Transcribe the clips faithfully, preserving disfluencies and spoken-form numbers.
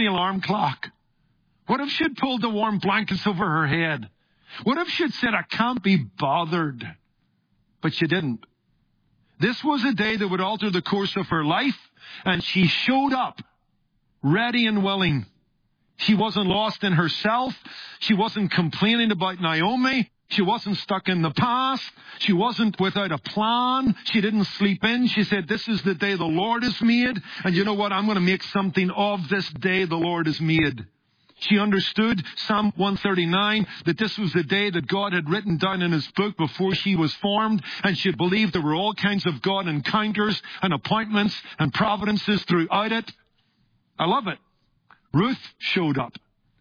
the alarm clock? What if she'd pulled the warm blankets over her head? What if she'd said, I can't be bothered? But she didn't. This was a day that would alter the course of her life, and she showed up, ready and willing. She wasn't lost in herself. She wasn't complaining about Naomi. She wasn't stuck in the past. She wasn't without a plan. She didn't sleep in. She said, this is the day the Lord has made. And you know what? I'm going to make something of this day the Lord has made. She understood Psalm one thirty-nine, that this was the day that God had written down in his book before she was formed. And she believed there were all kinds of God encounters and appointments and providences throughout it. I love it. Ruth showed up.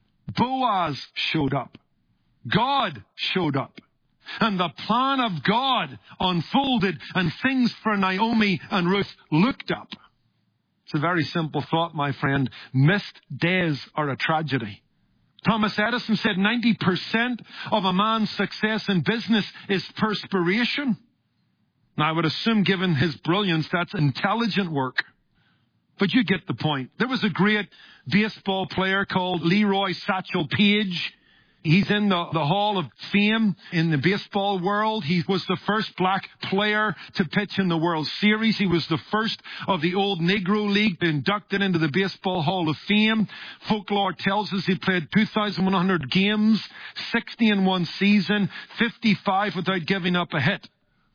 Boaz showed up. God showed up. And the plan of God unfolded, and things for Naomi and Ruth looked up. It's a very simple thought, my friend. Missed days are a tragedy. Thomas Edison said ninety percent of a man's success in business is perspiration. Now, I would assume, given his brilliance, that's intelligent work. But you get the point. There was a great baseball player called Leroy Satchel Paige. He's in the, the Hall of Fame in the baseball world. He was the first black player to pitch in the World Series. He was the first of the old Negro League inducted into the Baseball Hall of Fame. Folklore tells us he played two thousand one hundred games, sixty in one season, fifty-five without giving up a hit.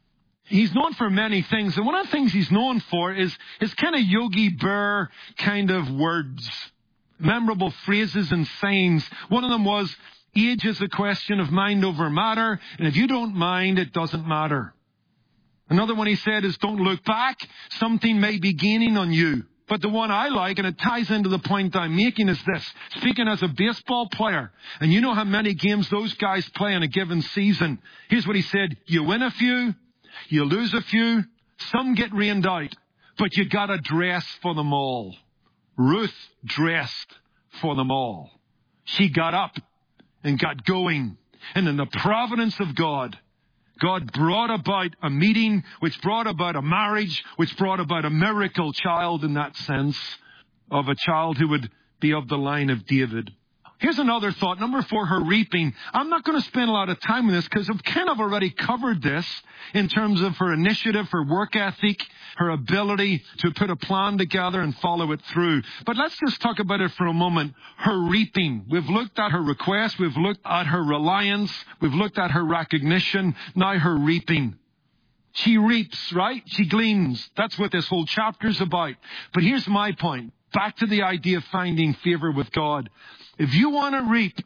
He's known for many things, and one of the things he's known for is his kind of Yogi Berra kind of words, memorable phrases and sayings. One of them was, age is a question of mind over matter, and if you don't mind, it doesn't matter. Another one he said is, don't look back. Something may be gaining on you. But the one I like, and it ties into the point I'm making, is this. Speaking as a baseball player, and you know how many games those guys play in a given season. Here's what he said. You win a few, you lose a few, some get rained out, but you got to dress for them all. Ruth dressed for them all. She got up and got going. And in the providence of God, God brought about a meeting, which brought about a marriage, which brought about a miracle child in that sense, of a child who would be of the line of David. Here's another thought. Number four, her reaping. I'm not going to spend a lot of time on this because I've kind of already covered this in terms of her initiative, her work ethic, her ability to put a plan together and follow it through. But let's just talk about it for a moment. Her reaping. We've looked at her request. We've looked at her reliance. We've looked at her recognition. Now her reaping. She reaps, right? She gleans. That's what this whole chapter is about. But here's my point. Back to the idea of finding favor with God. If you want to reap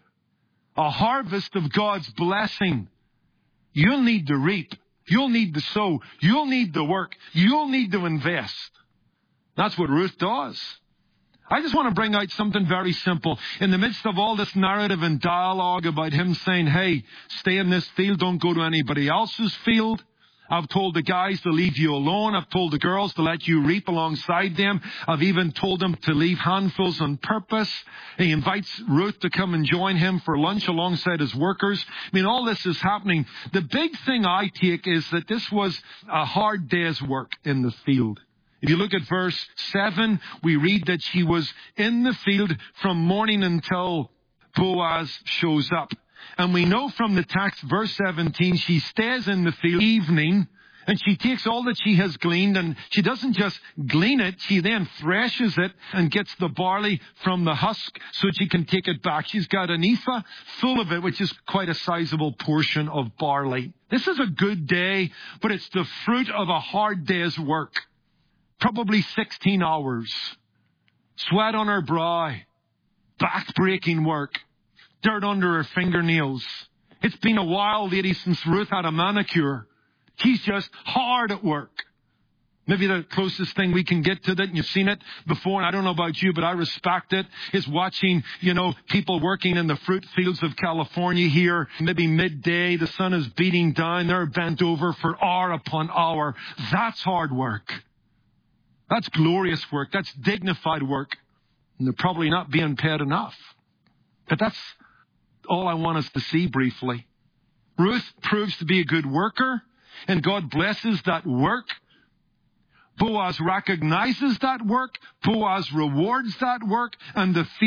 a harvest of God's blessing, you'll need to reap. You'll need to sow. You'll need to work. You'll need to invest. That's what Ruth does. I just want to bring out something very simple. In the midst of all this narrative and dialogue about him saying, hey, stay in this field, don't go to anybody else's field. I've told the guys to leave you alone. I've told the girls to let you reap alongside them. I've even told them to leave handfuls on purpose. He invites Ruth to come and join him for lunch alongside his workers. I mean, all this is happening. The big thing I take is that this was a hard day's work in the field. If you look at verse seven, we read that she was in the field from morning until Boaz shows up. And we know from the text, verse seventeen, she stays in the field evening, and she takes all that she has gleaned, and she doesn't just glean it, she then threshes it and gets the barley from the husk so she can take it back. She's got an ephah full of it, which is quite a sizable portion of barley. This is a good day, but it's the fruit of a hard day's work. Probably sixteen hours. Sweat on her brow. Back-breaking work. Dirt under her fingernails. It's been a while, lady, since Ruth had a manicure. She's just hard at work. Maybe the closest thing we can get to that, and you've seen it before, and I don't know about you, but I respect it, is watching, you know, people working in the fruit fields of California here, maybe midday, the sun is beating down, they're bent over for hour upon hour. That's hard work. That's glorious work. That's dignified work. And they're probably not being paid enough. But that's all I want us to see briefly. Ruth proves to be a good worker, and God blesses that work. Boaz recognizes that work. Boaz rewards that work, and the